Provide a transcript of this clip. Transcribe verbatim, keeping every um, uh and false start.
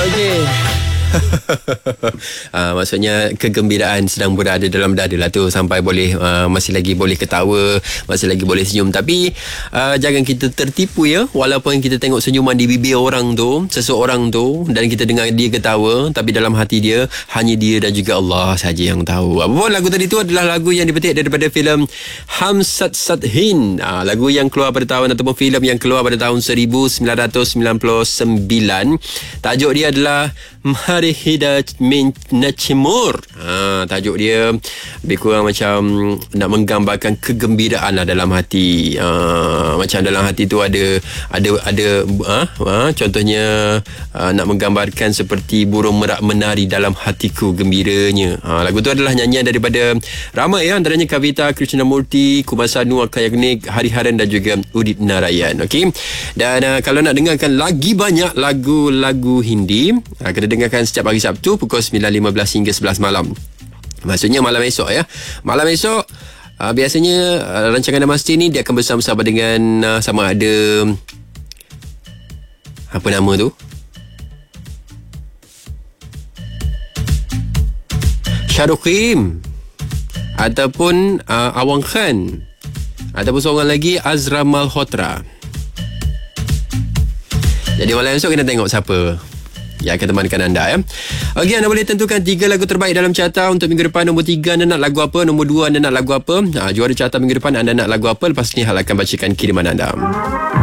Okey. uh, maksudnya kegembiraan sedang berada dalam dada lah tu, sampai boleh uh, masih lagi boleh ketawa, masih lagi boleh senyum. Tapi uh, jangan kita tertipu ya, walaupun kita tengok senyuman di bibir orang tu, seseorang tu, dan kita dengar dia ketawa, tapi dalam hati dia hanya dia dan juga Allah saja yang tahu. Apa pun lagu tadi tu adalah lagu yang dipetik daripada filem Hamsat Sadhin, uh, lagu yang keluar pada tahun ataupun filem yang keluar pada tahun seribu sembilan ratus sembilan puluh sembilan. Tajuk dia adalah Mari Hida Min Nachimur. Ha, tajuk dia lebih kurang macam nak menggambarkan kegembiraan lah dalam hati. Ha, macam dalam hati tu ada ada ada ha, ha, contohnya ha, nak menggambarkan seperti burung merak menari dalam hatiku gembiranya. Ha, lagu tu adalah nyanyian daripada ramai ya, antaranya Kavita Krishnamurti, Kumar Sanu, Akayagnik, Hariharan dan juga Udit Narayan. Okey. Dan uh, kalau nak dengarkan lagi banyak lagu-lagu Hindi, uh, kena dengarkan setiap hari Sabtu pukul sembilan lima belas hingga sebelas malam. Maksudnya malam esok ya. Malam esok uh, biasanya uh, rancangan Namaste ni dia akan bersama-sama dengan uh, sama ada apa nama tu? Shahrukh ataupun uh, Awang Khan ataupun seorang lagi Azra Malhotra. Jadi malam esok kita tengok siapa yang akan temankan anda ya. Okey, anda boleh tentukan tiga lagu terbaik dalam carta untuk minggu depan. Nombor tiga anda nak lagu apa, nombor dua anda nak lagu apa. Ha, juara carta minggu depan anda nak lagu apa. Lepas ni Hal akan bacakan kiriman anda.